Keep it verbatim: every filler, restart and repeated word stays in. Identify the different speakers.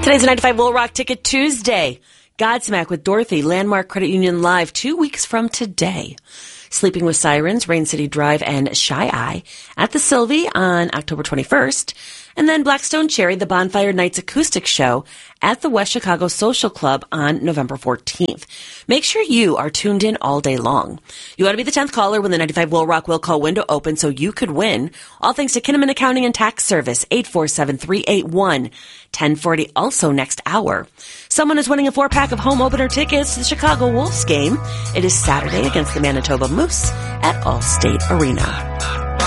Speaker 1: Today's a ninety-five Will Rock Ticket Tuesday. Godsmack with Dorothy, Landmark Credit Union Live, two weeks from today. Sleeping with Sirens, Rain City Drive, and Shy Eye at the Sylvie on October twenty-first. And then Blackstone Cherry, the Bonfire Nights Acoustic Show at the West Chicago Social Club on November fourteenth. Make sure you are tuned in all day long. You ought to be the tenth caller when the ninety-five Will Rock will call window opens so you could win. All thanks to Kinnaman Accounting and Tax Service, eight four seven, three eight one, ten forty. Also next hour. Someone is winning a four-pack of home opener tickets to the Chicago Wolves game. It is Saturday against the Manitoba Moose at Allstate Arena.